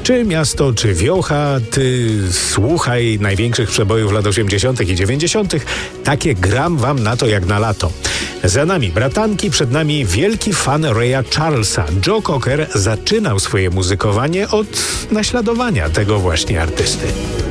Czy miasto, czy wiocha, ty słuchaj największych przebojów lat 80. i 90. Takie gram wam na to jak na lato. Za nami bratanki, przed nami wielki fan Raya Charlesa. Joe Cocker zaczynał swoje muzykowanie od naśladowania tego właśnie artysty.